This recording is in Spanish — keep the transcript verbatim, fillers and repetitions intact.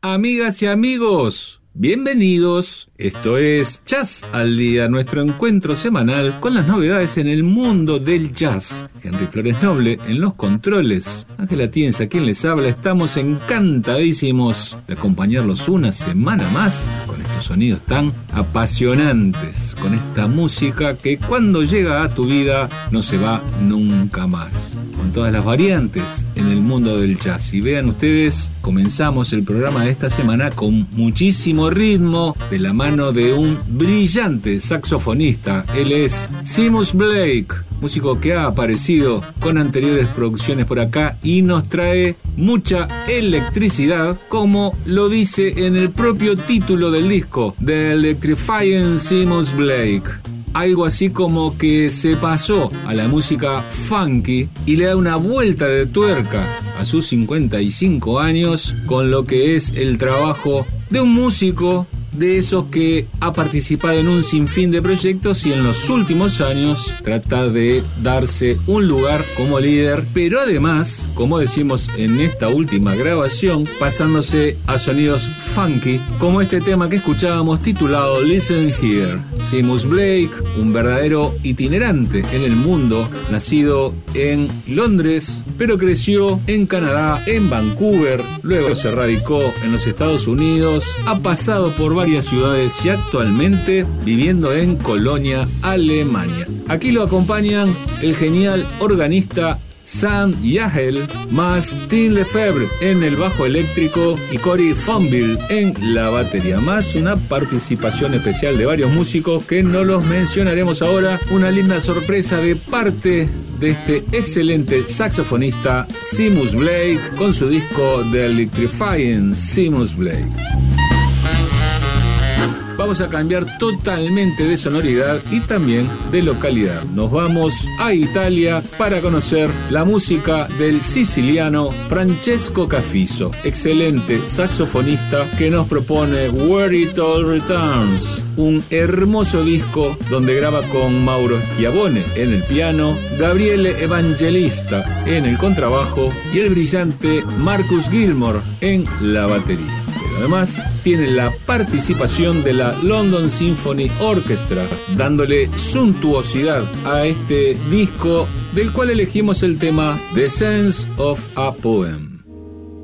Amigas y amigos, bienvenidos. Esto es Jazz al Día, nuestro encuentro semanal con las novedades en el mundo del jazz. Henry Flores Noble en los controles. Ángela Tienza, quien les habla. Estamos encantadísimos de acompañarlos una semana más con estos sonidos tan apasionantes, con esta música que cuando llega a tu vida no se va nunca más. Con todas las variantes en el mundo del jazz. Y vean ustedes, comenzamos el programa de esta semana con muchísimo ritmo, de la mano de un brillante saxofonista. Él es Seamus Blake, músico que ha aparecido con anteriores producciones por acá y nos trae mucha electricidad, como lo dice en el propio título del disco, The Electrifying Seamus Blake. Algo así como que se pasó a la música funky y le da una vuelta de tuerca a sus cincuenta y cinco años con lo que es el trabajo de un músico de esos que ha participado en un sinfín de proyectos y en los últimos años trata de darse un lugar como líder, pero además, como decimos en esta última grabación, pasándose a sonidos funky, como este tema que escuchábamos titulado Listen Here. Seamus Blake, un verdadero itinerante en el mundo, nacido en Londres, pero creció en Canadá, en Vancouver, luego se radicó en los Estados Unidos, ha pasado por varias ciudades y actualmente viviendo en Colonia, Alemania. Aquí lo acompañan el genial organista Sam Yahel, más Tim Lefebvre en el bajo eléctrico y Cory Fonville en la batería, más una participación especial de varios músicos que no los mencionaremos ahora. Una linda sorpresa de parte de este excelente saxofonista Seamus Blake con su disco The Electrifying Seamus Blake. Vamos a cambiar totalmente de sonoridad y también de localidad. Nos vamos a Italia para conocer la música del siciliano Francesco Cafiso, excelente saxofonista que nos propone Where It All Returns, un hermoso disco donde graba con Mauro Schiavone en el piano, Gabriele Evangelista en el contrabajo y el brillante Marcus Gilmore en la batería. Además, tiene la participación de la London Symphony Orchestra, dándole suntuosidad a este disco, del cual elegimos el tema The Sense of a Poem.